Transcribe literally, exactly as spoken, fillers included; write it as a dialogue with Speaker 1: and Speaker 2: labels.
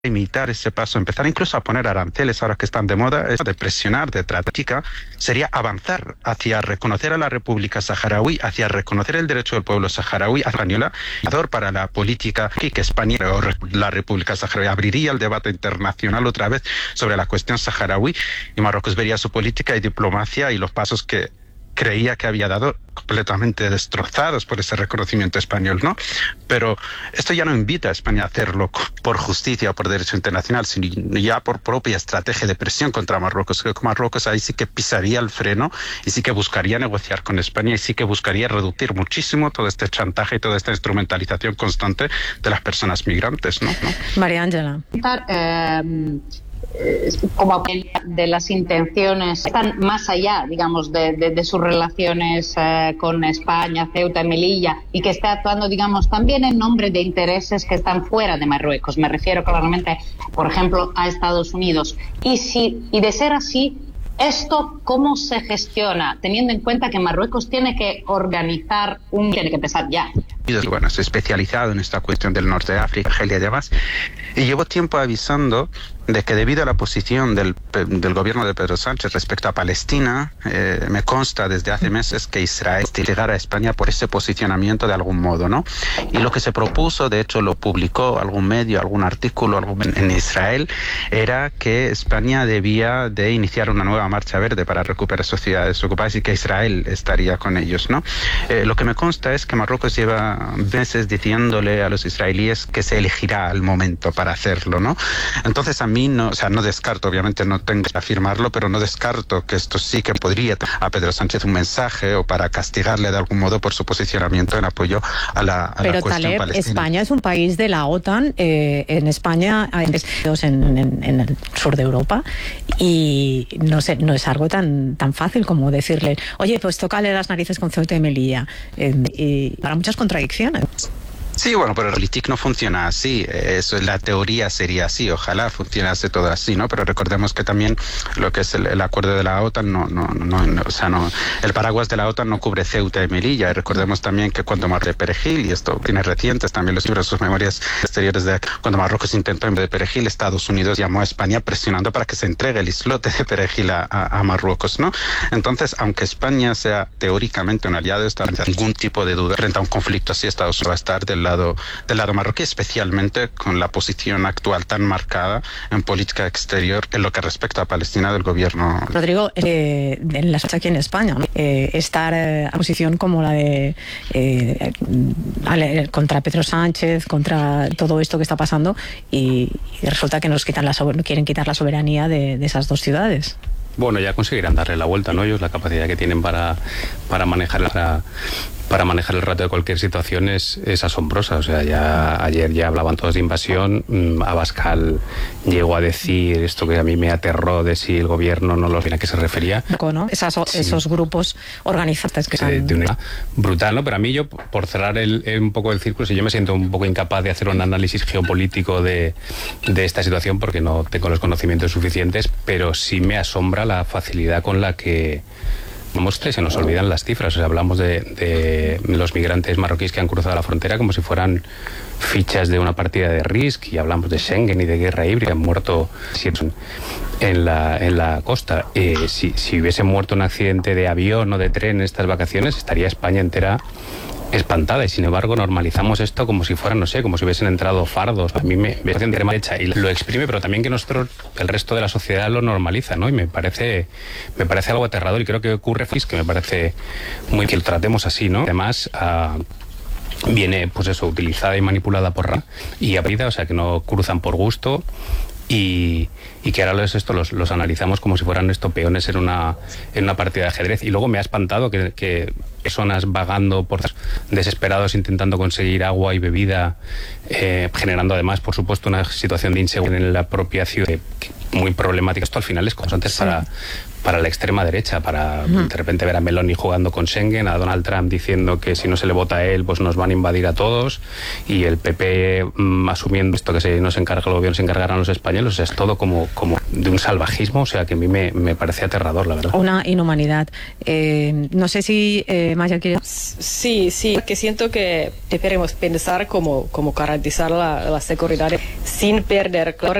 Speaker 1: imitar ese paso, empezar incluso a poner aranceles ahora que están de moda, eso de presionar, de tratar, sería avanzar hacia reconocer a la República Saharaui, hacia reconocer el derecho del pueblo saharaui, española, para la política y que España o la República Saharaui abriría el debate internacional otra vez sobre la cuestión saharaui y Marruecos vería su política y diplomacia y los pasos que creía que había dado completamente destrozados por ese reconocimiento español, ¿no? Pero esto ya no invita a España a hacerlo por justicia o por derecho internacional, sino ya por propia estrategia de presión contra Marruecos. Creo que Marruecos ahí sí que pisaría el freno y sí que buscaría negociar con España y sí que buscaría reducir muchísimo todo este chantaje y toda esta instrumentalización constante de las personas migrantes, ¿no? ¿No?
Speaker 2: María Ángela.
Speaker 3: Eh... como de las intenciones están más allá, digamos, de, de, de sus relaciones eh, con España, Ceuta y Melilla, y que está actuando, digamos, también en nombre de intereses que están fuera de Marruecos. Me refiero claramente, por ejemplo, a Estados Unidos. Y si y de ser así, ¿esto cómo se gestiona? Teniendo en cuenta que Marruecos tiene que organizar un... tiene que empezar ya.
Speaker 1: Bueno, estoy especializado en esta cuestión del norte de África, Argelia y demás, y llevo tiempo avisando de que debido a la posición del, del gobierno de Pedro Sánchez respecto a Palestina, eh, me consta desde hace meses que Israel llegara a España por ese posicionamiento de algún modo, ¿no? Y lo que se propuso, de hecho lo publicó algún medio, algún artículo algún, en Israel, era que España debía de iniciar una nueva marcha verde para recuperar sus ciudades ocupadas y que Israel estaría con ellos, ¿no? Eh, lo que me consta es que Marruecos lleva meses diciéndole a los israelíes que se elegirá el momento para hacerlo, ¿no? Entonces a mí no, o sea, no descarto, obviamente no tengo que afirmarlo, pero no descarto que esto sí que podría a Pedro Sánchez un mensaje o para castigarle de algún modo por su posicionamiento en apoyo a la, a
Speaker 2: pero
Speaker 1: la cuestión
Speaker 2: Taleb,
Speaker 1: palestina.
Speaker 2: España es un país de la OTAN, eh, en España hay en, en, en el sur de Europa y no sé, no es algo tan, tan fácil como decirle, oye, pues tócale las narices con Ceuta y Melilla, eh, y para muchas contradicciones.
Speaker 1: Sí, bueno, pero el Politik no funciona así. Eso, la teoría sería así. Ojalá funcionase todo así, ¿no? Pero recordemos que también lo que es el, el acuerdo de la OTAN, no, no, no, no, o sea, no, el paraguas de la OTAN no cubre Ceuta y Melilla. Y recordemos también que cuando Mar de Perejil, y esto tiene recientes también los libros, sus memorias exteriores de cuando Marruecos intentó en vez de Perejil, Estados Unidos llamó a España presionando para que se entregue el islote de Perejil a, a, a Marruecos, ¿no? Entonces, aunque España sea teóricamente un aliado, está sin ningún tipo de duda frente a un conflicto así, Estados Unidos va a estar del lado del lado marroquí, especialmente con la posición actual tan marcada en política exterior en lo que respecta a Palestina del gobierno.
Speaker 2: Rodrigo, eh, en la aquí en España, ¿no? eh, estar eh, a posición como la de eh, contra Pedro Sánchez, contra todo esto que está pasando y, y resulta que nos quitan la quieren quitar la soberanía de, de esas dos ciudades.
Speaker 4: Bueno, ya conseguirán darle la vuelta, ¿no? Ellos la capacidad que tienen para, para manejar la, para manejar el rato de cualquier situación es, es asombrosa. O sea, ya ayer ya hablaban todos de invasión. Abascal llegó a decir esto que a mí me aterró de si el gobierno no lo sabía a qué se refería.
Speaker 2: ¿No? Esas, sí. Esos grupos organizados que
Speaker 4: de, de una, brutal, ¿no? Pero a mí, yo, por cerrar el, un poco el círculo, si yo me siento un poco incapaz de hacer un análisis geopolítico de, de esta situación porque no tengo los conocimientos suficientes, pero sí me asombra la facilidad con la que se nos olvidan las cifras. O sea, hablamos de, de los migrantes marroquíes que han cruzado la frontera como si fueran fichas de una partida de Risk, y hablamos de Schengen y de guerra híbrida. Han muerto en la, en la costa. Eh, si, si hubiese muerto un accidente de avión o de tren en estas vacaciones, estaría España entera espantada, y sin embargo normalizamos esto como si fueran, no sé, como si hubiesen entrado fardos. A mí me parece mal hecha y lo exprime, pero también que nosotros, el resto de la sociedad, lo normaliza, ¿no? Y me parece me parece algo aterrador, y creo que ocurre, que me parece muy que lo tratemos así, ¿no? Además, uh, viene, pues eso, utilizada y manipulada por Ra y aprida, o sea, que no cruzan por gusto. Y, y que ahora los, esto los, los analizamos como si fueran esto peones en una, en una partida de ajedrez. Y luego me ha espantado que, que personas vagando por desesperados intentando conseguir agua y bebida, eh, generando además, por supuesto, una situación de inseguridad en la propia ciudad muy problemática. Esto al final es constante sí. para, para la extrema derecha, para uh-huh. de repente ver a Meloni jugando con Schengen, a Donald Trump diciendo que si no se le vota a él, pues nos van a invadir a todos, y el P P mmm, asumiendo esto que se nos encarga el gobierno, se encargarán los españoles. O sea, es todo como, como de un salvajismo, o sea, que a mí me, me parece aterrador, la verdad.
Speaker 2: Una inhumanidad. Eh, no sé si eh, Maya quiere...
Speaker 5: Sí, sí, porque siento que deberemos pensar cómo, cómo garantizar la, la seguridad sin perder